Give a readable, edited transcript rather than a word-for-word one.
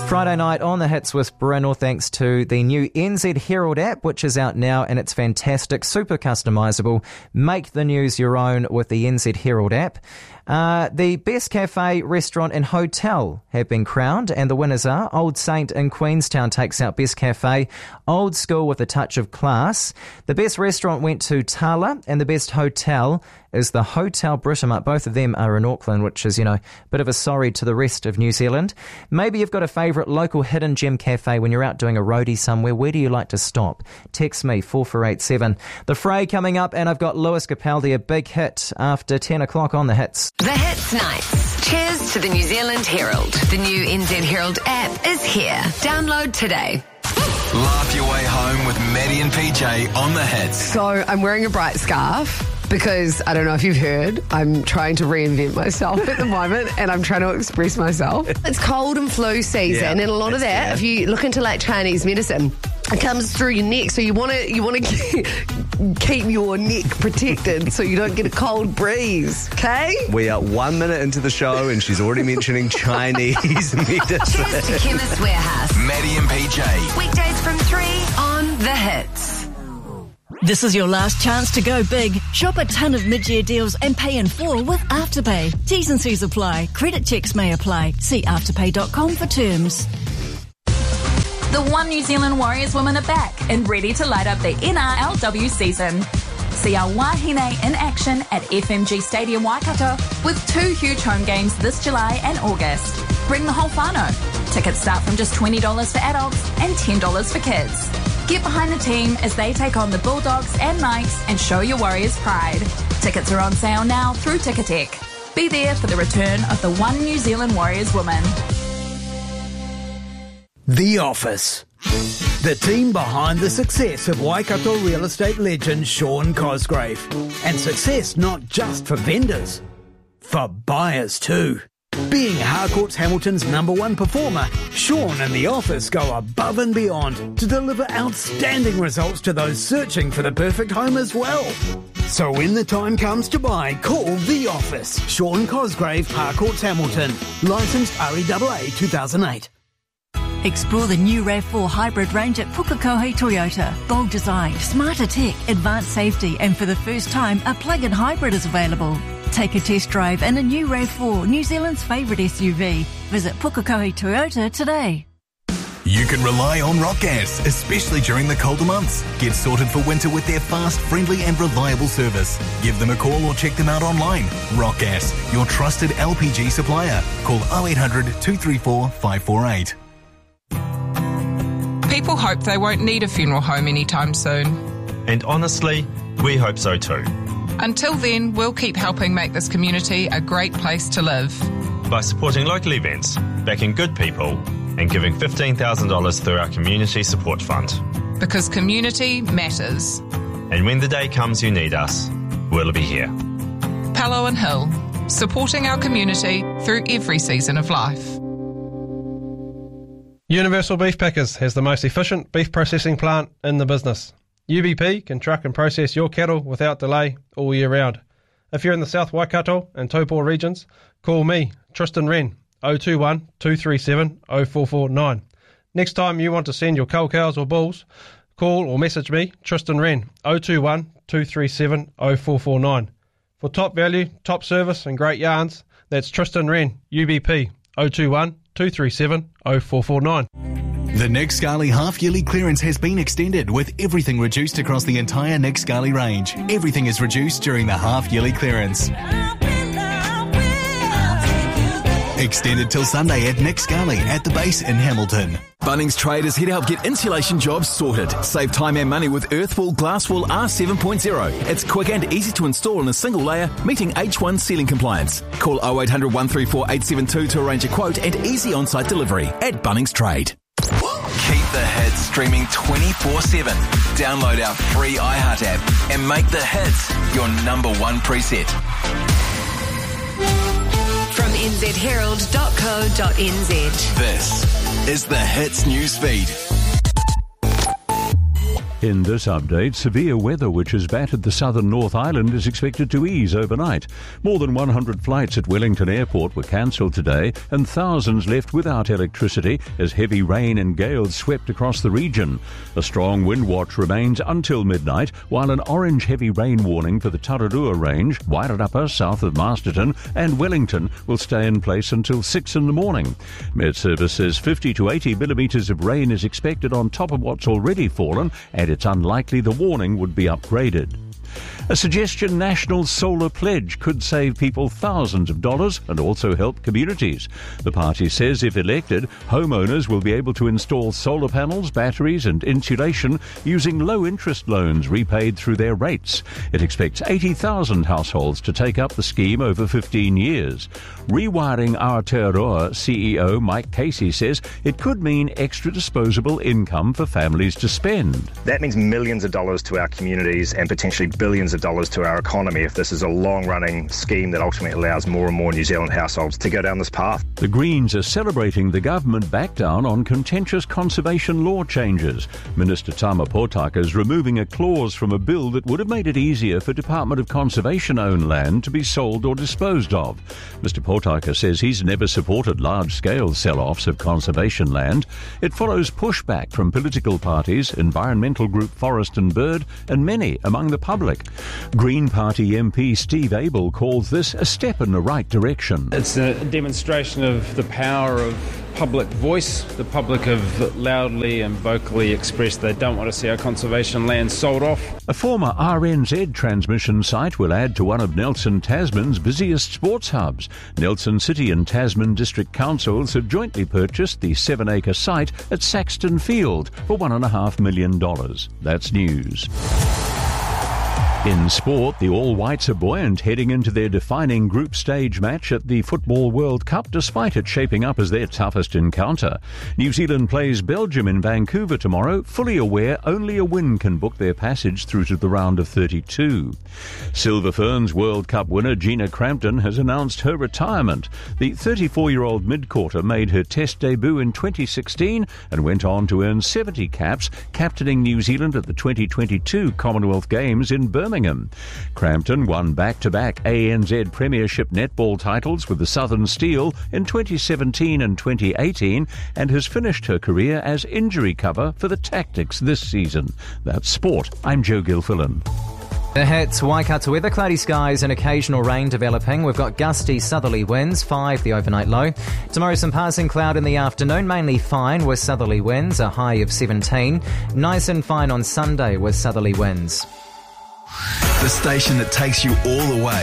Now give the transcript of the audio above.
Friday night on the Hits with Bryn, all thanks to the new NZ Herald app, which is out now, and it's fantastic, super customisable. Make the news your own with the NZ Herald app. The best cafe, restaurant and hotel have been crowned, and the winners are Old Saint in Queenstown takes out best cafe, old school with a touch of class. The best restaurant went to Tala, and the best hotel is the Hotel Britomart. Both of them are in Auckland, which is, a bit of a sorry to the rest of New Zealand. Maybe you've got a favourite local hidden gem cafe when you're out doing a roadie somewhere. Where do you like to stop? Text me, 4487. The Fray coming up, and I've got Lewis Capaldi, a big hit after 10 o'clock on the Hits. The Hits Nights. Cheers to the New Zealand Herald. The new NZ Herald app is here. Download today. Laugh your way home with Maddie and PJ on the Hits. So I'm wearing a bright scarf because, I don't know if you've heard, I'm trying to reinvent myself at the moment and I'm trying to express myself. It's cold and flu season, and a lot of that, if you look into like Chinese medicine, it comes through your neck, so you want to keep your neck protected so you don't get a cold breeze, okay? We are 1 minute into the show and she's already mentioning Chinese medicine. Cheers to Chemist Warehouse. Maddie and PJ. Weekdays from 3 on The Hits. This is your last chance to go big. Shop a ton of mid-year deals and pay in full with Afterpay. T's and C's apply. Credit checks may apply. See afterpay.com for terms. The One New Zealand Warriors women are back and ready to light up the NRLW season. See our Wahine in action at FMG Stadium Waikato with 2 huge home games this July and August. Bring the whole whānau. Tickets start from just $20 for adults and $10 for kids. Get behind the team as they take on the Bulldogs and Knights and show your Warriors pride. Tickets are on sale now through Ticketek. Be there for the return of the One New Zealand Warriors women. The Office. The team behind the success of Waikato real estate legend Sean Cosgrave. And success not just for vendors, for buyers too. Being Harcourts Hamilton's #1 performer, Sean and The Office go above and beyond to deliver outstanding results to those searching for the perfect home as well. So when the time comes to buy, call The Office. Sean Cosgrave, Harcourts Hamilton. Licensed REAA 2008. Explore the new RAV4 hybrid range at Pukekohe Toyota. Bold design, smarter tech, advanced safety, and for the first time, a plug-in hybrid is available. Take a test drive in a new RAV4, New Zealand's favourite SUV. Visit Pukekohe Toyota today. You can rely on Rock Gas, especially during the colder months. Get sorted for winter with their fast, friendly and reliable service. Give them a call or check them out online. Rock Gas, your trusted LPG supplier. Call 0800 234 548. People hope they won't need a funeral home anytime soon. And honestly, we hope so too. Until then, we'll keep helping make this community a great place to live. By supporting local events, backing good people, and giving $15,000 through our Community Support Fund. Because community matters. And when the day comes you need us, we'll be here. Palo and Hill, supporting our community through every season of life. Universal Beef Packers has the most efficient beef processing plant in the business. UBP can truck and process your cattle without delay all year round. If you're in the South Waikato and Taupō regions, call me, Tristan Wren, 021 237 0449. Next time you want to send your cows or bulls, call or message me, Tristan Wren, 021 237 0449. For top value, top service and great yarns, that's Tristan Wren, UBP, 021 237 0449. The Nick Scali half-yearly clearance has been extended with everything reduced across the entire Nick Scali range. Everything is reduced during the half-yearly clearance. Extended till Sunday at Nick Scali at the base in Hamilton. Bunnings traders here to help get insulation jobs sorted. Save time and money with Earthwall Glasswall R7.0. It's quick and easy to install in a single layer, meeting H1 ceiling compliance. Call 0800 134 872 to arrange a quote and easy on-site delivery at Bunnings Trade. Keep the hits streaming 24/7. Download our free iHeart app and make the hits your #1 preset. From nzherald.co.nz. This is the Hits Newsfeed. In this update, severe weather which has battered the southern North Island is expected to ease overnight. More than 100 flights at Wellington Airport were cancelled today and thousands left without electricity as heavy rain and gales swept across the region. A strong wind watch remains until midnight, while an orange heavy rain warning for the Tararua Range, Wairarapa south of Masterton and Wellington will stay in place until 6 in the morning. Met Service says 50 to 80 millimetres of rain is expected on top of what's already fallen, and it's unlikely the warning would be upgraded. A suggestion national solar pledge could save people thousands of dollars and also help communities. The party says if elected, homeowners will be able to install solar panels, batteries and insulation using low-interest loans repaid through their rates. It expects 80,000 households to take up the scheme over 15 years. Rewiring Aotearoa CEO Mike Casey says it could mean extra disposable income for families to spend. That means millions of dollars to our communities and potentially billions of dollars to our economy if this is a long-running scheme that ultimately allows more and more New Zealand households to go down this path. The Greens are celebrating the government back down on contentious conservation law changes. Minister Tama Potaka is removing a clause from a bill that would have made it easier for Department of Conservation-owned land to be sold or disposed of. Mr Potaka says he's never supported large-scale sell-offs of conservation land. It follows pushback from political parties, environmental group Forest and Bird, and many among the public. Green Party MP Steve Abel calls this a step in the right direction. It's a demonstration of the power of public voice. The public have loudly and vocally expressed they don't want to see our conservation land sold off. A former RNZ transmission site will add to one of Nelson Tasman's busiest sports hubs. Nelson City and Tasman District Councils have jointly purchased the 7-acre site at Saxton Field for $1.5 million. That's news. In sport, the All Whites are buoyant heading into their defining group stage match at the Football World Cup, despite it shaping up as their toughest encounter. New Zealand plays Belgium in Vancouver tomorrow, fully aware only a win can book their passage through to the round of 32. Silver Ferns World Cup winner Gina Crampton has announced her retirement. The 34-year-old mid-courter made her Test debut in 2016 and went on to earn 70 caps, captaining New Zealand at the 2022 Commonwealth Games in Birmingham. Crampton won back-to-back ANZ Premiership netball titles with the Southern Steel in 2017 and 2018 and has finished her career as injury cover for the Tactics this season. That's sport. I'm Joe Gilfillan. The hits, Waikato weather, cloudy skies and occasional rain developing. We've got gusty southerly winds, 5 the overnight low. Tomorrow some passing cloud in the afternoon, mainly fine with southerly winds, a high of 17. Nice and fine on Sunday with southerly winds. The station that takes you all the way.